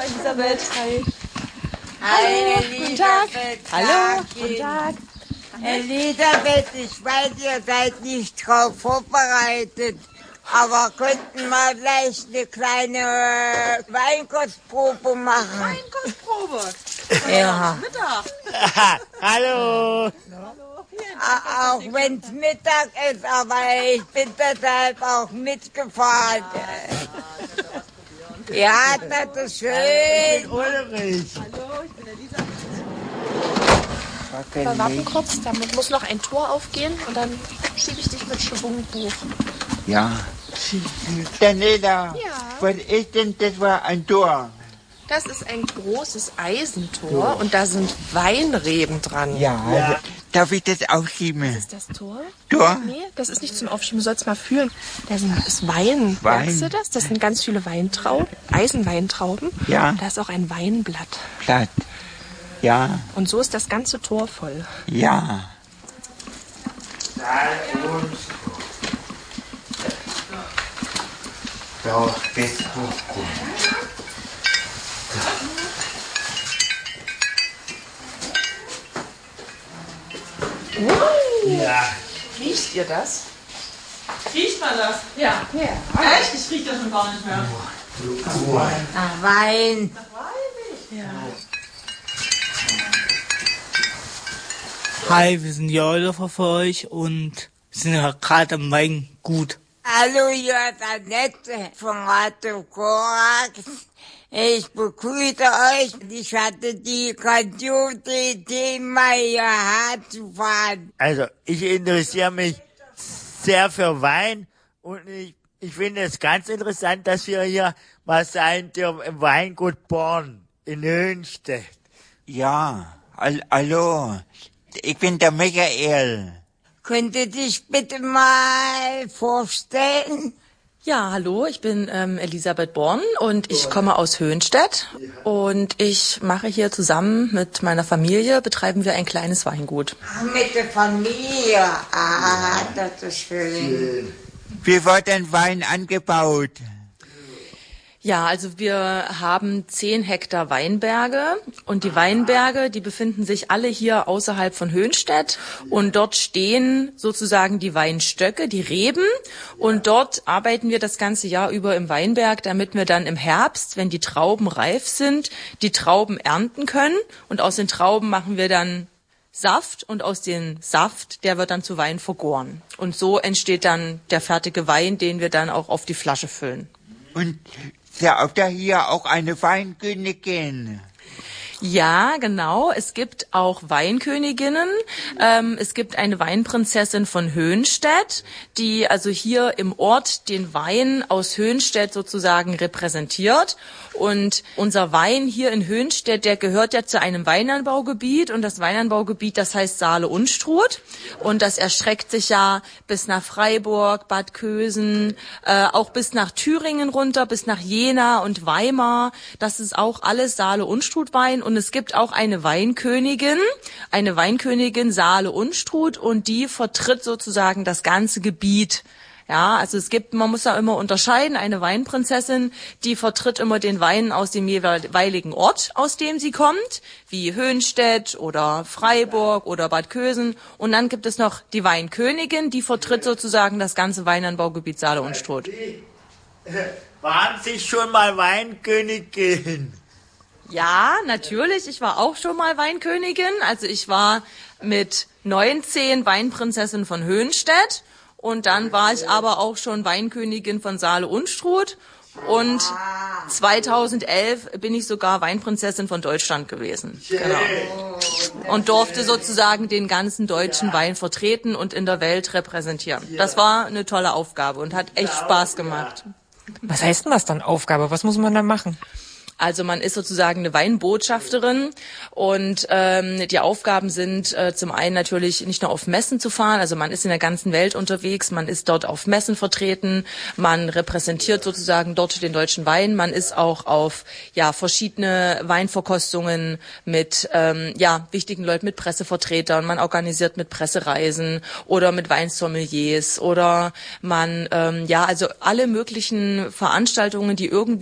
Elisabeth. Hi. Hi, Guten Tag. Elisabeth. Hallo, guten Tag. Elisabeth, ich weiß, ihr seid nicht drauf vorbereitet, aber könnten wir gleich eine kleine Weinkostprobe machen? Weinkostprobe. Ja. Mittag. Hallo. Auch wenn es Mittag ist, aber ich bin deshalb auch mitgefahren. Ja, das ist schön. Ulrich. Hallo, ich bin Elisabeth. Wir warten kurz, da muss noch ein Tor aufgehen und dann schiebe ich dich mit Schwung hoch. Ja. Daniela, Ja. was ist denn das für ein Tor? Das ist ein großes Eisentor und da sind Weinreben dran. Ja. Darf ich das aufschieben? Ist das Tor? Tor? Nee, das ist nicht zum Aufschieben. Du sollst mal fühlen. Da ist Wein. Merkst du das? Das sind ganz viele Weintrauben, Eisenweintrauben. Ja. Und da ist auch ein Weinblatt. Platt. Ja. Und so ist das ganze Tor voll. Ja. So, bis hoch. Ja. Riecht ihr das? Riecht man das? Ja. Echt? Ich rieche das schon gar nicht mehr. Nach Wein. Hi, wir sind die Eulhofer für euch und sind ja gerade am Weingut. Hallo, hier ist Annette von Radio Korax. Ich begrüße euch. Ich hatte die grandiose Idee, mal hierher zu fahren. Also, ich interessiere mich sehr für Wein und ich finde es ganz interessant, dass wir hier mal sein dürfen im Weingut Born in Höhenstedt. Ja, hallo, ich bin der Michael. Könnt dich bitte mal vorstellen? Ja, hallo, ich bin Elisabeth Born und ich komme aus Höhenstedt und ich mache hier zusammen mit meiner Familie, betreiben wir ein kleines Weingut. Mit der Familie. Ah, das ist schön. Wie wird denn Wein angebaut? Ja, also wir haben 10 Hektar Weinberge und die Weinberge, die befinden sich alle hier außerhalb von Höhenstedt und dort stehen sozusagen die Weinstöcke, die Reben und dort arbeiten wir das ganze Jahr über im Weinberg, damit wir dann im Herbst, wenn die Trauben reif sind, die Trauben ernten können und aus den Trauben machen wir dann Saft und aus dem Saft, der wird dann zu Wein vergoren. Und so entsteht dann der fertige Wein, den wir dann auch auf die Flasche füllen. Und habt ihr hier auch eine Weinkönigin? Ja, genau. Es gibt auch Weinköniginnen. Es gibt eine Weinprinzessin von Höhenstedt, die also hier im Ort den Wein aus Höhenstedt sozusagen repräsentiert. Und unser Wein hier in Höhenstedt, der gehört ja zu einem Weinanbaugebiet. Und das Weinanbaugebiet, das heißt Saale-Unstrut. Und das erstreckt sich ja bis nach Freiburg, Bad Kösen, auch bis nach Thüringen runter, bis nach Jena und Weimar. Das ist auch alles Saale-Unstrut-Wein. Und es gibt auch eine Weinkönigin Saale-Unstrut, und die vertritt sozusagen das ganze Gebiet. Ja, also man muss da immer unterscheiden, eine Weinprinzessin, die vertritt immer den Wein aus dem jeweiligen Ort, aus dem sie kommt, wie Höhenstedt oder Freiburg oder Bad Kösen. Und dann gibt es noch die Weinkönigin, die vertritt sozusagen das ganze Weinanbaugebiet Saale-Unstrut. Waren Sie schon mal Weinkönigin? Ja, natürlich. Ich war auch schon mal Weinkönigin. Also ich war mit 19 Weinprinzessin von Höhenstedt. Und dann war ich aber auch schon Weinkönigin von Saale-Unstrut. Und 2011 bin ich sogar Weinprinzessin von Deutschland gewesen. Genau. Und durfte sozusagen den ganzen deutschen Wein vertreten und in der Welt repräsentieren. Das war eine tolle Aufgabe und hat echt Spaß gemacht. Was heißt denn das dann, Aufgabe? Was muss man dann machen? Also man ist sozusagen eine Weinbotschafterin und die Aufgaben sind zum einen natürlich nicht nur auf Messen zu fahren, also man ist in der ganzen Welt unterwegs, man ist dort auf Messen vertreten, man repräsentiert sozusagen dort den deutschen Wein, man ist auch auf verschiedene Weinverkostungen mit wichtigen Leuten, mit Pressevertretern, man organisiert mit Pressereisen oder mit Weinsommeliers oder man also alle möglichen Veranstaltungen, die irgendwie